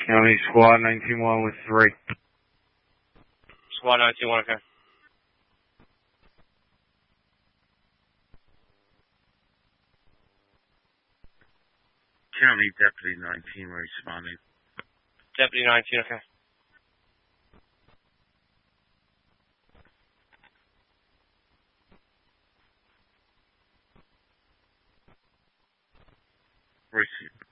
County Squad 19-1 with 3. Squad 19-1, okay. County Deputy 19 responding. Deputy 19, okay. Receive.